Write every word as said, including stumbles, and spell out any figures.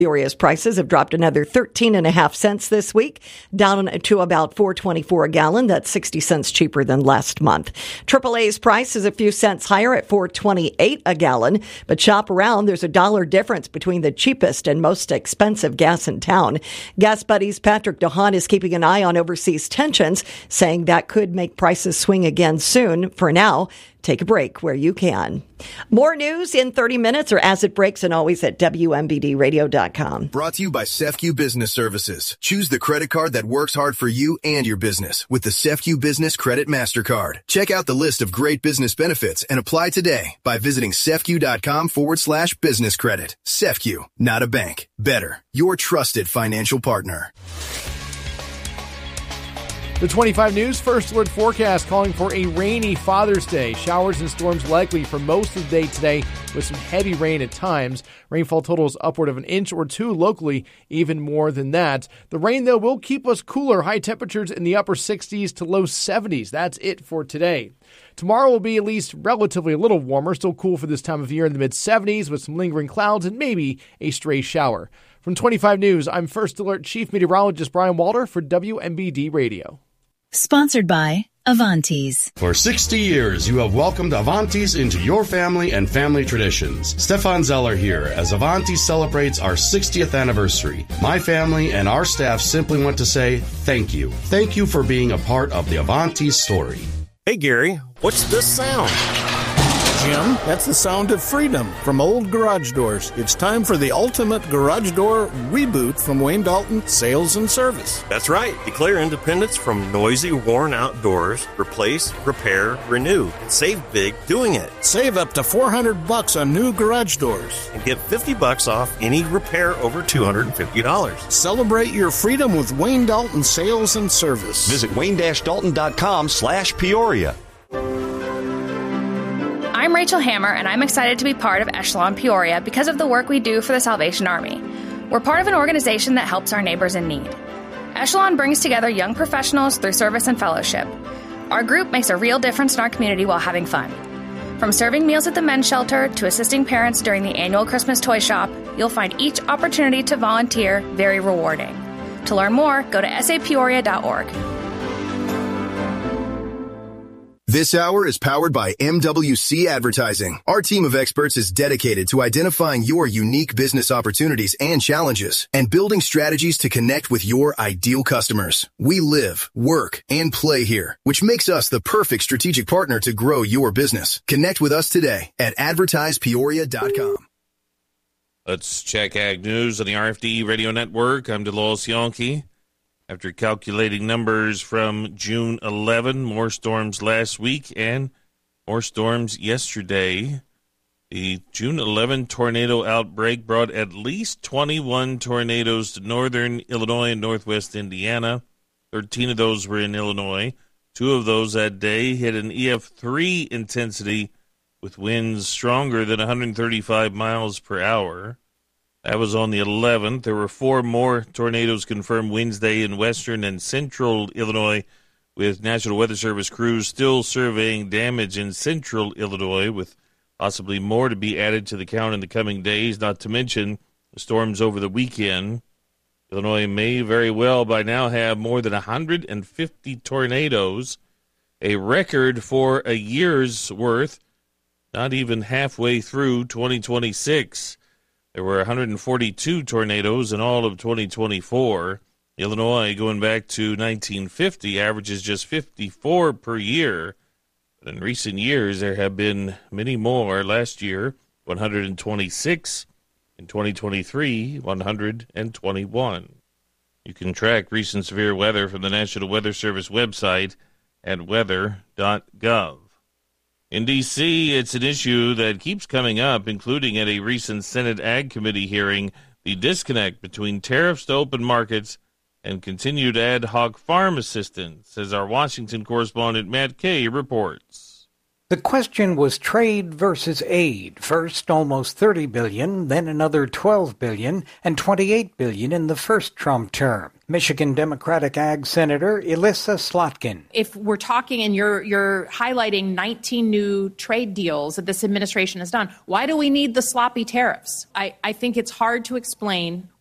Peoria's prices have dropped another thirteen and a half cents this week, down to about four twenty-four a gallon. That's sixty cents cheaper than last month. triple A's price is a few cents higher at four twenty-eight a gallon, but shop around. There's a dollar difference between the cheapest and most expensive gas in town. Gas Buddies Patrick DeHaan is keeping an eye on overseas tensions, saying that could make prices swing again soon. For now, take a break where you can. More news in thirty minutes or as it breaks, and always at W M B D radio dot com. Brought to you by C E F C U Business Services. Choose the credit card that works hard for you and your business with the C E F C U Business Credit MasterCard. Check out the list of great business benefits and apply today by visiting cefcu.com forward slash business credit. C E F C U, not a bank. Better, your trusted financial partner. The twenty-five News First Alert forecast calling for a rainy Father's Day. Showers and storms likely for most of the day today with some heavy rain at times. Rainfall totals upward of an inch or two locally, even more than that. The rain, though, will keep us cooler. High temperatures in the upper sixties to low seventies. That's it for today. Tomorrow will be at least relatively a little warmer, still cool for this time of year in the mid-seventies with some lingering clouds and maybe a stray shower. From twenty-five News, I'm First Alert Chief Meteorologist Brian Walter for W M B D Radio. Sponsored by Avantis. For sixty years, you have welcomed Avantis into your family and family traditions. Stefan Zeller here as Avantis celebrates our sixtieth anniversary. My family and our staff simply want to say thank you. Thank you for being a part of the Avantis story. Hey Gary, what's this sound? Jim, that's the sound of freedom from old garage doors. It's time for the ultimate garage door reboot from Wayne Dalton Sales and Service. That's right. Declare independence from noisy, worn-out doors. Replace, repair, renew. Save big doing it. Save up to four hundred bucks on new garage doors. And get fifty bucks off any repair over two hundred fifty dollars. Celebrate your freedom with Wayne Dalton Sales and Service. Visit wayne-dalton.com slash Peoria. I'm Rachel Hammer, and I'm excited to be part of Echelon Peoria because of the work we do for the Salvation Army. We're part of an organization that helps our neighbors in need. Echelon brings together young professionals through service and fellowship. Our group makes a real difference in our community while having fun. From serving meals at the men's shelter to assisting parents during the annual Christmas toy shop, you'll find each opportunity to volunteer very rewarding. To learn more, go to s a peoria dot org. This hour is powered by M W C Advertising. Our team of experts is dedicated to identifying your unique business opportunities and challenges and building strategies to connect with your ideal customers. We live, work, and play here, which makes us the perfect strategic partner to grow your business. Connect with us today at advertise peoria dot com. Let's check Ag News on the R F D Radio Network. I'm DeLois Yonke. After calculating numbers from June eleventh, more storms last week and more storms yesterday. The June eleventh tornado outbreak brought at least twenty-one tornadoes to northern Illinois and northwest Indiana. thirteen of those were in Illinois. Two of those that day hit an E F three intensity with winds stronger than one hundred thirty-five miles per hour. That was on the eleventh. There were four more tornadoes confirmed Wednesday in western and central Illinois, with National Weather Service crews still surveying damage in central Illinois, with possibly more to be added to the count in the coming days, not to mention the storms over the weekend. Illinois may very well by now have more than one hundred fifty tornadoes, a record for a year's worth, not even halfway through twenty twenty-six. There were one hundred forty-two tornadoes in all of twenty twenty-four. Illinois, going back to nineteen fifty, averages just fifty-four per year. But in recent years, there have been many more. Last year, one hundred twenty-six. In twenty twenty-three, one hundred twenty-one. You can track recent severe weather from the National Weather Service website at weather dot gov. In D C, it's an issue that keeps coming up, including at a recent Senate Ag Committee hearing, the disconnect between tariffs to open markets and continued ad hoc farm assistance, as our Washington correspondent Matt Kay reports. The question was trade versus aid. First, almost thirty billion dollars, then another twelve billion dollars, and twenty-eight billion dollars in the first Trump term. Michigan Democratic Ag Senator Elissa Slotkin. If we're talking and you're you're highlighting nineteen new trade deals that this administration has done, why do we need the sloppy tariffs? I, I think it's hard to explain